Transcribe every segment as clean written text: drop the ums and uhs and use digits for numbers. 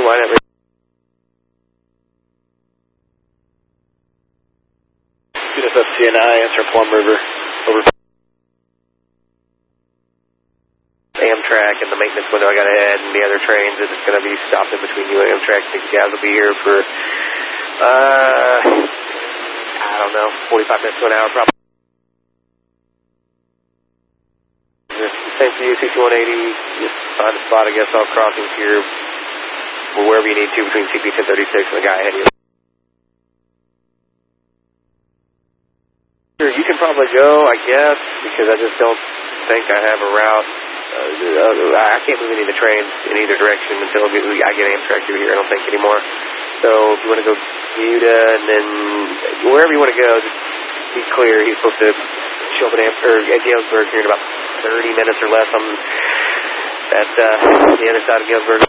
line at Unit up CNI, answer Plum River, over Amtrak and the maintenance window I got ahead and the other trains that is going to be stopped in between you and Amtrak. I think you guys will be here for, I don't know, 45 minutes to an hour probably. Same for you, 6180, just find a spot, I guess, off crossings here, or wherever you need to between CP 1036 and the guy ahead of you. Sure, you can probably go, I guess, because I just don't think I have a route. I can't move any of the trains in either direction until I get Amtrak through here, I don't think anymore. So if you want to go Buda and then wherever you want to go, just be clear. He's supposed to show up at Galesburg here in about 30 minutes or less on at the other side of Galesburg.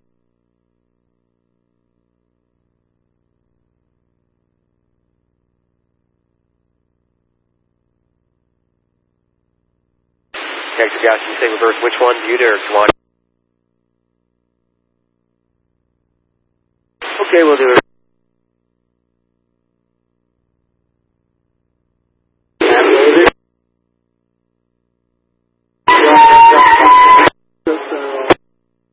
Texas, guys, can you say reverse which one, Buda or Swan?